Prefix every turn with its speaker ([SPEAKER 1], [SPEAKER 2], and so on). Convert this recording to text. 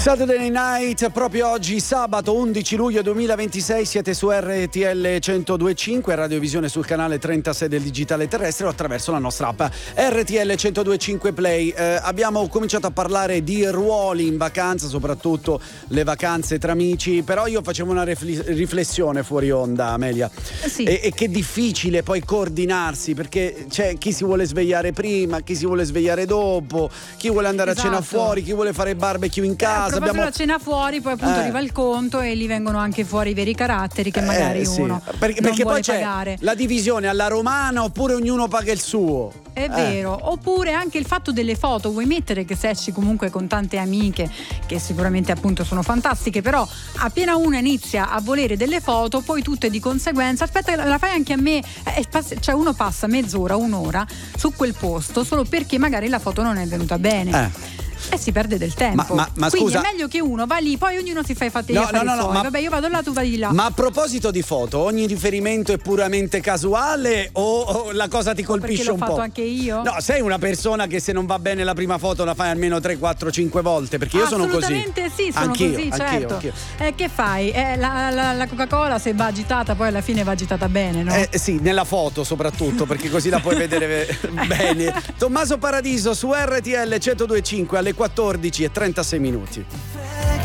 [SPEAKER 1] Saturday Night, proprio oggi sabato 11 luglio 2026 siete su RTL 102.5, radiovisione sul canale 36 del digitale terrestre o attraverso la nostra app RTL 102.5 Play. Abbiamo cominciato a parlare di ruoli in vacanza, soprattutto le vacanze tra amici, però io facevo una riflessione fuori onda, Amelia.
[SPEAKER 2] Sì.
[SPEAKER 1] E che difficile poi coordinarsi, perché c'è chi si vuole svegliare prima, chi si vuole svegliare dopo, chi vuole andare a cena fuori, chi vuole fare barbecue in casa.
[SPEAKER 2] Proprio la cena fuori, poi appunto arriva il conto e lì vengono anche fuori i veri caratteri che magari uno
[SPEAKER 1] perché
[SPEAKER 2] non
[SPEAKER 1] poi
[SPEAKER 2] vuole
[SPEAKER 1] c'è
[SPEAKER 2] pagare.
[SPEAKER 1] la divisione alla romana, oppure ognuno paga il suo.
[SPEAKER 2] È vero, oppure anche il fatto delle foto, vuoi mettere che se esci comunque con tante amiche che sicuramente appunto sono fantastiche, però appena una inizia a volere delle foto poi tutte di conseguenza, aspetta la fai anche a me, cioè uno passa mezz'ora, un'ora su quel posto solo perché magari la foto non è venuta bene. E si perde del tempo.
[SPEAKER 1] Ma
[SPEAKER 2] quindi
[SPEAKER 1] scusa,
[SPEAKER 2] è meglio che uno va lì, poi ognuno si fa i fatti
[SPEAKER 1] no,
[SPEAKER 2] suoi.
[SPEAKER 1] ma,
[SPEAKER 2] vabbè, io vado là, tu vai di là.
[SPEAKER 1] Ma a proposito di foto, ogni riferimento è puramente casuale o la cosa ti colpisce un po'?
[SPEAKER 2] Perché l'ho fatto anche io?
[SPEAKER 1] No, sei una persona che se non va bene la prima foto la fai almeno 3, 4, 5 volte, perché io sono così.
[SPEAKER 2] Assolutamente sì, sono
[SPEAKER 1] anch'io,
[SPEAKER 2] così, certo.
[SPEAKER 1] Anch'io.
[SPEAKER 2] Che fai? La Coca-Cola se va agitata poi alla fine va agitata bene, no?
[SPEAKER 1] Sì, nella foto soprattutto, perché così la puoi vedere bene. Tommaso Paradiso su RTL 102.5 alle 14:36.